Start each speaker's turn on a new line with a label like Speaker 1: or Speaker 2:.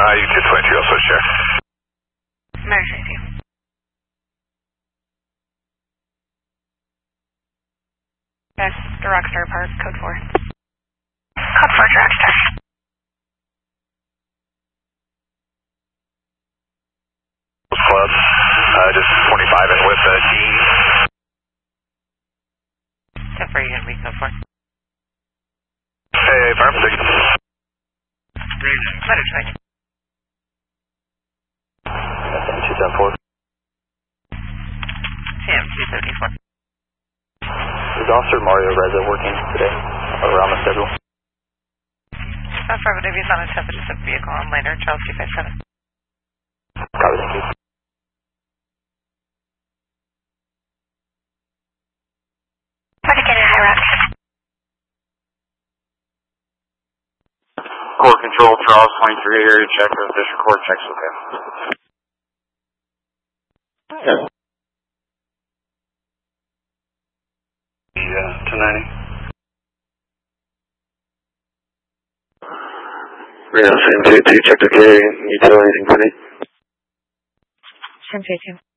Speaker 1: U-222, I'll switch here.
Speaker 2: Emergency. Yes, the Rockstar Park, code 4. Code 4 to Rockstar.
Speaker 1: Club, just 25 and with D.
Speaker 2: 10-4, you're going to be code 4.
Speaker 1: Hey, farm 6.
Speaker 2: Letter switch.
Speaker 1: 274.
Speaker 2: CM 274.
Speaker 1: Is Officer Mario Reza working today around the schedule?
Speaker 2: Affirmative, he's on a 10-6 vehicle on later, Charles 257.
Speaker 1: Copy, thank you.
Speaker 2: Target High Rock.
Speaker 3: Core Control, Charles 23 area check of District Court checks okay.
Speaker 1: Yeah. 290.
Speaker 3: Reno, same 2-2, checked okay. You tell anything funny?
Speaker 2: Same 2-2.